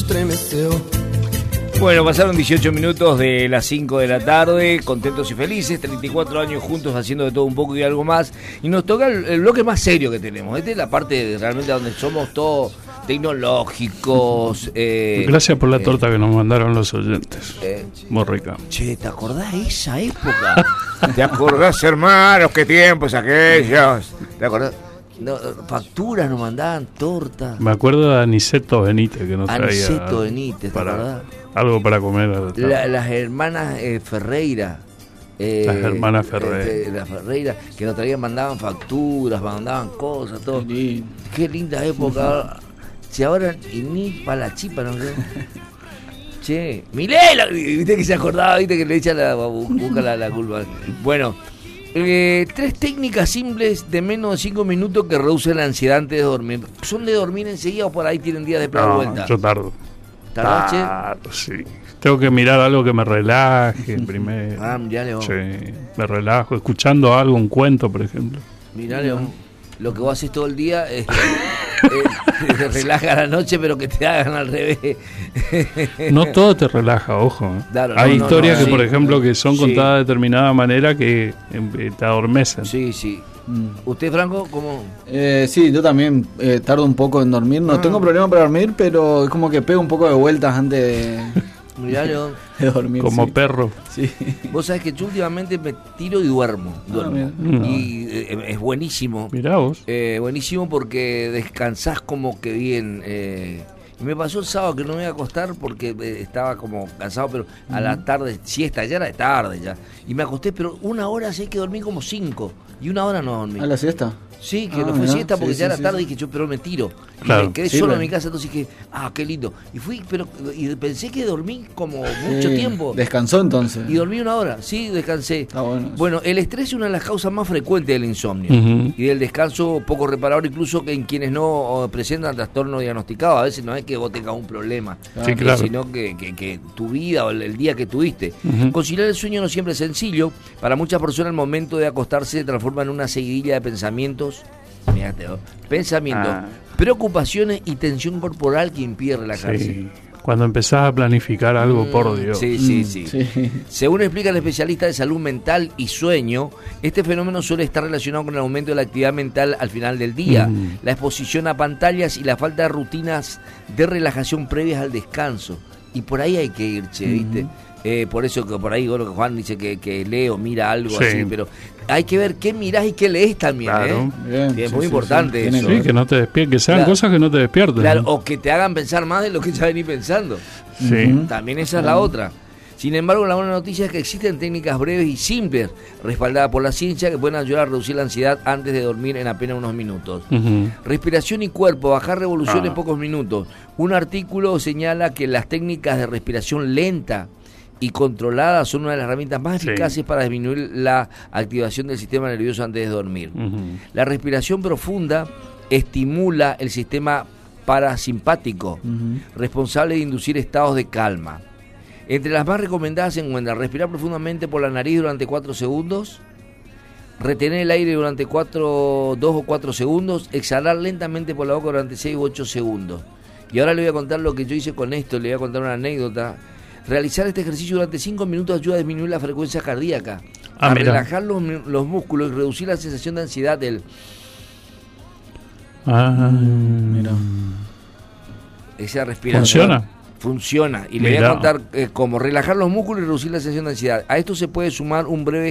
estremeceu. Bueno, pasaron 18 minutos de las 5 de la tarde, contentos y felices, 34 años juntos haciendo de todo un poco y algo más. Y nos toca el bloque más serio que tenemos. Esta es la parte realmente donde somos todos tecnológicos. Gracias por la torta que nos mandaron los oyentes. Muy rica. Che, ¿te acordás de esa época? ¿Te acordás, hermanos? ¿Qué tiempos aquellos? ¿Te acordás? No, facturas nos mandaban, tortas. Me acuerdo de Aniceto Benítez que nos traía. Aniceto Benítez, ¿te acordás? Algo para comer. Las hermanas Ferreira. Las hermanas Ferreira. Las Ferreira, que nos traían, mandaban facturas, mandaban cosas, todo. Qué linda época. Si ahora, y ni para la chipa, ¿no? Che, Milela, viste que se acordaba, viste que le echa busca la culpa. Bueno, 3 técnicas simples de menos de 5 minutos que reducen la ansiedad antes de dormir. ¿Son de dormir enseguida o por ahí tienen días de pegar vuelta? Yo tardo. ¿Tardás, che? Sí. Tengo que mirar algo que me relaje primero. Ya, León. Sí, me relajo. Escuchando algo, un cuento, por ejemplo. Mirá, León, lo que vos haces todo el día te relaja a la noche, pero que te hagan al revés. No todo te relaja, ojo. Claro, hay historias que, sí, por ejemplo, que son contadas de determinada manera que te adormecen. Sí, sí. ¿Usted, Franco, cómo? Sí, yo también tardo un poco en dormir. No tengo problema para dormir, pero es como que pego un poco de vueltas antes Mirá, León. de dormir. Como sí. perro. Sí. Vos sabés que yo últimamente me tiro y duermo. Y es buenísimo. Mirá vos. Buenísimo porque descansás como que bien. Y me pasó el sábado que no me iba a acostar porque estaba como cansado, pero a la tarde, siesta, ya era de tarde ya. Y me acosté, pero 1 hora sí que dormí como 5. Y 1 hora no dormí. ¿A la siesta? Sí, que no fue siesta porque ya era tarde y dije yo, pero me tiro. Claro. Y me quedé solo en mi casa, entonces dije, qué lindo. Y fui, y pensé que dormí como mucho tiempo. ¿Descansó entonces? Y dormí 1 hora, sí, descansé. Bueno. Bueno, el estrés es una de las causas más frecuentes del insomnio y del descanso poco reparador, incluso que en quienes no presentan trastorno diagnosticado. A veces no es que vos tengas un problema, sí, claro, sino que tu vida o el día que tuviste. Conciliar el sueño no siempre es sencillo. Para muchas personas el momento de acostarse se transforma en una seguidilla de pensamientos, preocupaciones y tensión corporal que impide relajarse. Sí. Cuando empezás a planificar algo, por Dios. Sí. Según explica el especialista de salud mental y sueño, este fenómeno suele estar relacionado con el aumento de la actividad mental al final del día, la exposición a pantallas y la falta de rutinas de relajación previas al descanso. Y por ahí hay que ir, ¿viste? Por eso que por ahí que Juan dice que lee o mira algo así, pero hay que ver qué mirás y qué lees también, claro. Bien, que es muy importante eso. Sí, que no te despierten, que sean cosas que no te despierten. Claro, o que te hagan pensar más de lo que ya venís pensando. Sí. También esa es la otra. Sin embargo, la buena noticia es que existen técnicas breves y simples, respaldadas por la ciencia, que pueden ayudar a reducir la ansiedad antes de dormir en apenas unos minutos. Respiración y cuerpo, bajar revolución en pocos minutos. Un artículo señala que las técnicas de respiración lenta y controlada son una de las herramientas más eficaces para disminuir la activación del sistema nervioso antes de dormir. La respiración profunda estimula el sistema parasimpático, responsable de inducir estados de calma. Entre las más recomendadas se encuentran respirar profundamente por la nariz durante 4 segundos, retener el aire durante 2 o 4 segundos, exhalar lentamente por la boca durante 6 u 8 segundos. Y ahora le voy a contar lo que yo hice con esto, le voy a contar una anécdota. Realizar este ejercicio durante 5 minutos ayuda a disminuir la frecuencia cardíaca, a relajar los músculos y reducir la sensación de ansiedad del... Mira. Esa respiración. ¿Funciona? Y le voy a contar cómo relajar los músculos y reducir la sensación de ansiedad. A esto se puede sumar un breve